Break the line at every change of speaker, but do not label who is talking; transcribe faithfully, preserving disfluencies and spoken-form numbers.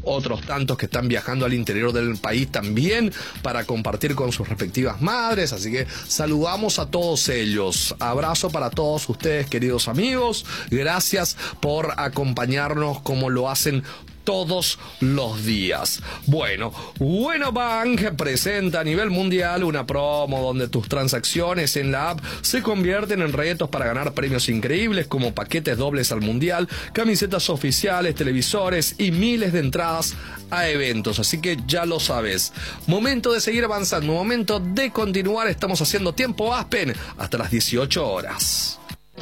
otros tantos que están viajando al interior del país también para compartir con sus respectivas madres, así que saludamos a todos ellos. Abrazo para todos ustedes, queridos amigos, gracias por acompañarnos como lo hacen todos los días. Bueno, Bueno Bank presenta a nivel mundial una promo donde tus transacciones en la app se convierten en retos para ganar premios increíbles como paquetes dobles al mundial, camisetas oficiales, televisores y miles de entradas a eventos. Así que ya lo sabes. Momento de seguir avanzando, momento de continuar. Estamos haciendo tiempo Aspen hasta las dieciocho horas.